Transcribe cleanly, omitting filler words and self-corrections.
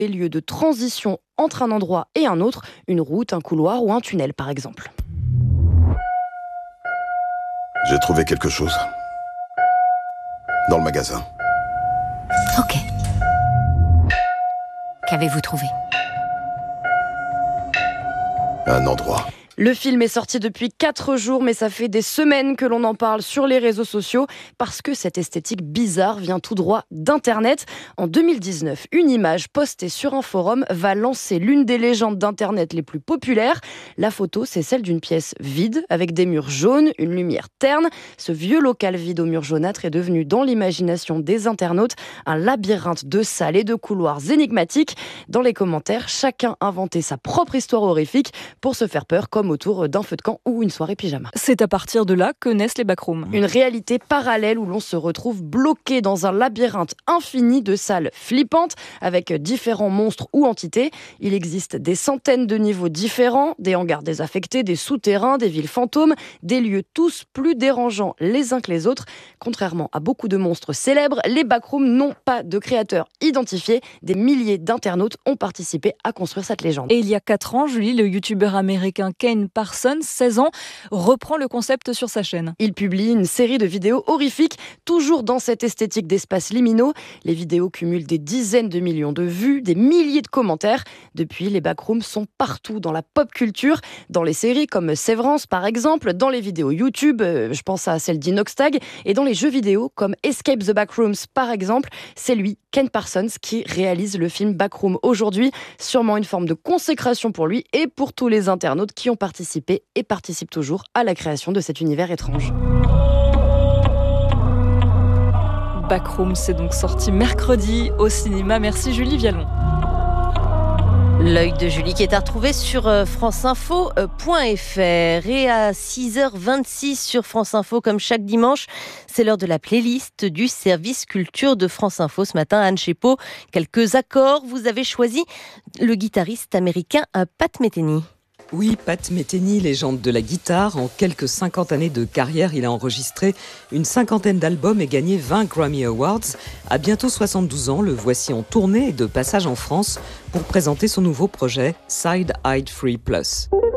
des lieux de transition entre un endroit et un autre, une route, un couloir ou un tunnel par exemple. J'ai trouvé quelque chose. Dans le magasin. Ok. Qu'avez-vous trouvé ? Un endroit. Le film est sorti depuis 4 jours, mais ça fait des semaines que l'on en parle sur les réseaux sociaux parce que cette esthétique bizarre vient tout droit d'Internet. En 2019, une image postée sur un forum va lancer l'une des légendes d'Internet les plus populaires. La photo, c'est celle d'une pièce vide avec des murs jaunes, une lumière terne. Ce vieux local vide aux murs jaunâtres est devenu dans l'imagination des internautes un labyrinthe de salles et de couloirs énigmatiques. Dans les commentaires, chacun inventait sa propre histoire horrifique pour se faire peur, comme autour d'un feu de camp ou une soirée pyjama. C'est à partir de là que naissent les backrooms. Une réalité parallèle où l'on se retrouve bloqué dans un labyrinthe infini de salles flippantes avec différents monstres ou entités. Il existe des centaines de niveaux différents, des hangars désaffectés, des souterrains, des villes fantômes, des lieux tous plus dérangeants les uns que les autres. Contrairement à beaucoup de monstres célèbres, les backrooms n'ont pas de créateurs identifiés. Des milliers d'internautes ont participé à construire cette légende. Et il y a 4 ans, Julie, le youtubeur américain Kane Parsons, 16 ans, reprend le concept sur sa chaîne. Il publie une série de vidéos horrifiques, toujours dans cette esthétique d'espaces liminaux. Les vidéos cumulent des dizaines de millions de vues, des milliers de commentaires. Depuis, les backrooms sont partout dans la pop culture, dans les séries comme Severance par exemple, dans les vidéos YouTube, je pense à celle d'Inoxtag, et dans les jeux vidéo comme Escape the Backrooms par exemple. C'est lui, Ken Parsons, qui réalise le film Backroom aujourd'hui. Sûrement une forme de consécration pour lui et pour tous les internautes qui ont participé et participent toujours à la création de cet univers étrange. Backroom, c'est donc sorti mercredi au cinéma. Merci Julie Vialon. L'œil de Julie qui est à retrouver sur franceinfo.fr et à 6h26 sur France Info comme chaque dimanche. C'est l'heure de la playlist du service culture de France Info. Ce matin, Anne Chepeau, quelques accords. Vous avez choisi le guitariste américain Pat Metheny. Oui, Pat Metheny, légende de la guitare. En quelques 50 années de carrière, il a enregistré une 50aine d'albums et gagné 20 Grammy Awards. À bientôt 72 ans, le voici en tournée et de passage en France pour présenter son nouveau projet Side Eyed Free Plus.